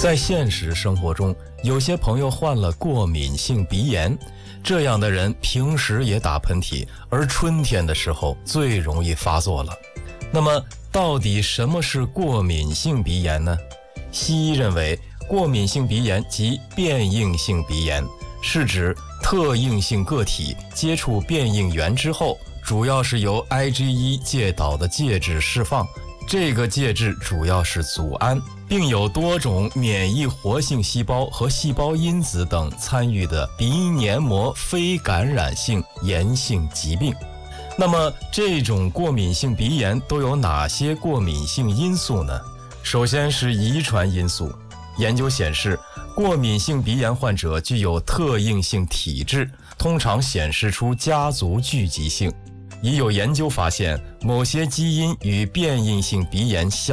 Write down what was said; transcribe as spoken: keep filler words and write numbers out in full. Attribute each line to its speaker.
Speaker 1: 在现实生活中，有些朋友患了过敏性鼻炎，这样的人平时也打喷嚏，而春天的时候最容易发作了。那么，到底什么是过敏性鼻炎呢？西医认为，过敏性鼻炎即变应性鼻炎，是指特应性个体接触变应源之后，主要是由 I G E 介导的介质释放，这个介质主要是组胺，并有多种免疫活性细胞和细胞因子等参与的鼻黏膜非感染性炎性疾病。那么这种过敏性鼻炎都有哪些过敏性因素呢？首先是遗传因素。研究显示，过敏性鼻炎患者具有特应性体质，通常显示出家族聚集性。已有研究发现，某些基因与变应性鼻炎相